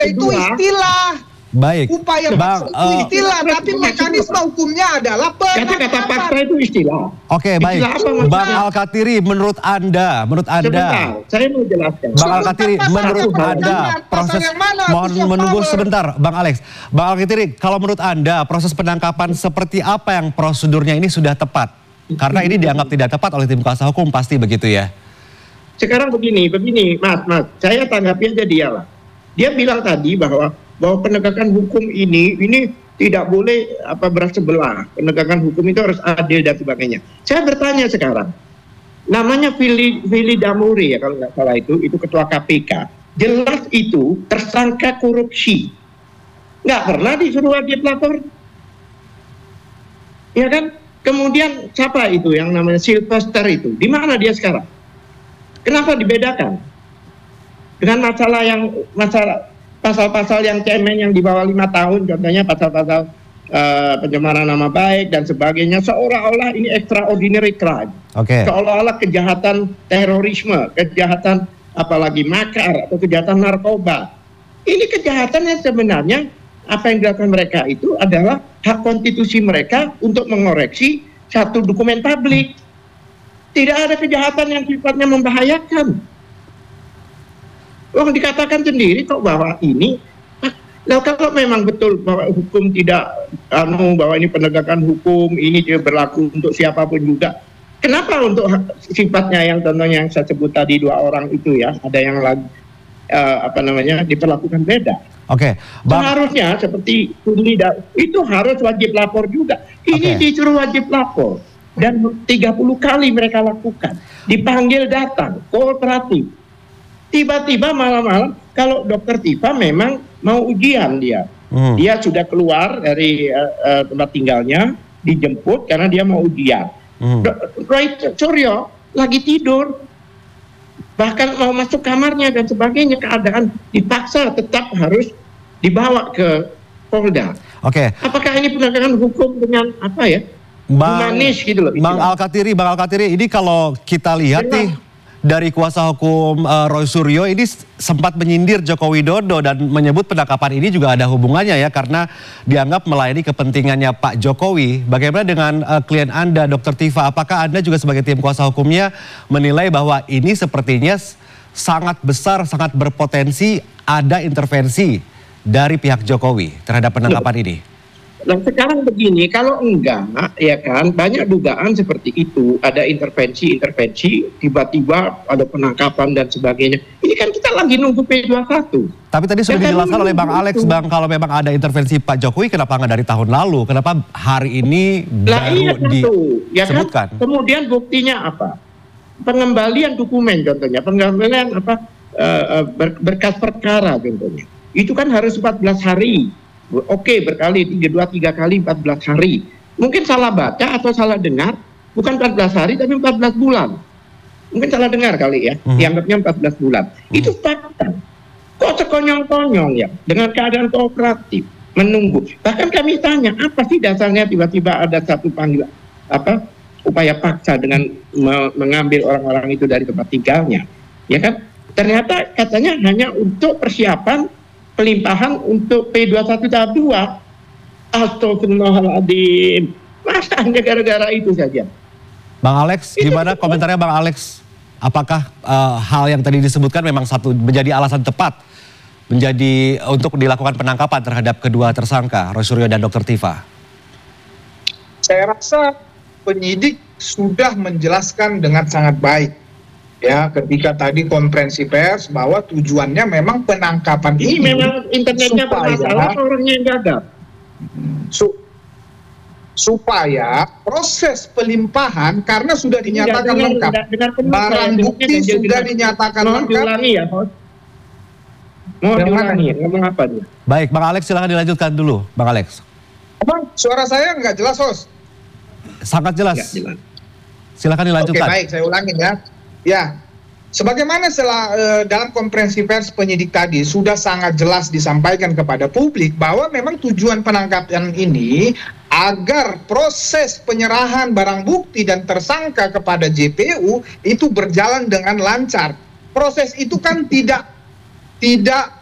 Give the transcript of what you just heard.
itu istilah. Baik, Upaya paksa itu istilah, tapi mekanisme hukumnya adalah kata-kata paksa itu istilah. Oke, baik. Bang Al-Katiri, menurut Anda, sebentar, saya mau jelaskan. Bang Al-Katiri, menurut Anda proses, mohon menunggu sebentar, Bang Alex. Bang Al-Katiri, kalau menurut Anda proses penangkapan seperti apa yang prosedurnya ini sudah tepat? Karena ini dianggap tidak tepat oleh tim kuasa hukum, pasti begitu ya? Sekarang begini, Mas, saya tanggapi aja dia lah. Dia bilang tadi bahwa penegakan hukum ini tidak boleh berat sebelah. Penegakan hukum itu harus adil dan sebagainya. Saya bertanya sekarang, namanya Firly Damuri ya kalau nggak salah itu ketua KPK. Jelas itu tersangka korupsi. Nggak pernah disuruh wajib lapor. Ya kan? Kemudian siapa itu yang namanya Sylvester itu? Di mana dia sekarang? Kenapa dibedakan? Dengan masalah pasal-pasal yang cemen yang di bawah 5 tahun, contohnya pasal-pasal pencemaran nama baik dan sebagainya, seolah-olah ini extraordinary crime. Seolah-olah kejahatan terorisme, kejahatan apalagi makar atau kejahatan narkoba. Ini kejahatan yang sebenarnya apa yang dilakukan mereka itu adalah hak konstitusi mereka untuk mengoreksi satu dokumen publik. Tidak ada kejahatan yang sifatnya membahayakan. Dikatakan sendiri kok bahwa ini, kalau memang betul bahwa hukum tidak, bahwa ini penegakan hukum, ini tidak berlaku untuk siapapun juga. Kenapa untuk sifatnya yang contohnya yang saya sebut tadi 2 orang itu ya, ada yang lagi diperlakukan beda. Seharusnya seperti itu harus wajib lapor juga. Ini disuruh wajib lapor dan 30 kali mereka lakukan. Dipanggil datang, kooperatif. Tiba-tiba malam-malam kalau dokter Tifa memang mau ujian dia sudah keluar dari tempat tinggalnya, dijemput karena dia mau ujian. Roy Suryo lagi tidur, bahkan mau masuk kamarnya dan sebagainya, keadaan dipaksa tetap harus dibawa ke Polda. Apakah ini penegakan hukum dengan humanis gitu loh? Bang Al-Katiri, ini kalau kita lihat nih dari kuasa hukum Roy Suryo ini sempat menyindir Joko Widodo dan menyebut penangkapan ini juga ada hubungannya ya karena dianggap melayani kepentingannya Pak Jokowi. Bagaimana dengan klien Anda, Dr. Tifa? Apakah Anda juga sebagai tim kuasa hukumnya menilai bahwa ini sepertinya sangat besar, sangat berpotensi ada intervensi dari pihak Jokowi terhadap penangkapan ini? Nah sekarang begini, kalau enggak ya kan banyak dugaan seperti itu, ada intervensi, tiba-tiba ada penangkapan dan sebagainya. Ini kan kita lagi nunggu P21. Tapi tadi sudah dijelaskan oleh Bang Alex, Bang, kalau memang ada intervensi Pak Jokowi, kenapa nggak dari tahun lalu? Kenapa hari ini baru disebutkan? Kan? Kemudian buktinya apa? Pengembalian dokumen contohnya, pengembalian berkas perkara contohnya. Itu kan harus 14 hari. Berkali 3 kali 14 hari. Mungkin salah baca atau salah dengar, bukan 14 hari tapi 14 bulan. Mungkin salah dengar kali ya, dianggapnya 14 bulan. Itu fakta. Kok sekonyong-konyong ya, dengan keadaan kooperatif, menunggu. Bahkan kami tanya, apa sih dasarnya tiba-tiba ada satu panggilan, upaya paksa dengan mengambil orang-orang itu dari tempat tinggalnya. Ya kan? Ternyata katanya hanya untuk persiapan pelimpahan untuk P21 tahap 2. Astagfirullahaladzim. Masa hanya gara-gara itu saja? Bang Alex, gimana komentarnya Bang Alex? Apakah hal yang tadi disebutkan memang menjadi alasan tepat untuk dilakukan penangkapan terhadap kedua tersangka, Roy Suryo dan Dr. Tifa? Saya rasa penyidik sudah menjelaskan dengan sangat baik. Ya, ketika tadi konferensi pers bahwa tujuannya memang penangkapan ini memang internetnya bermasalah, orangnya yang gagap. Supaya proses pelimpahan karena sudah dinyatakan lengkap, barang bukti sudah dinyatakan lengkap. Mau diulangi, ngomong apa dia? Baik, Bang Alex silahkan dilanjutkan dulu, Bang Alex. Suara saya nggak jelas, Host? Sangat jelas. Silahkan dilanjutkan. Oke, baik, saya ulangin ya. Ya, sebagaimana dalam konferensi pers penyidik tadi sudah sangat jelas disampaikan kepada publik bahwa memang tujuan penangkapan ini agar proses penyerahan barang bukti dan tersangka kepada JPU itu berjalan dengan lancar. Proses itu kan tidak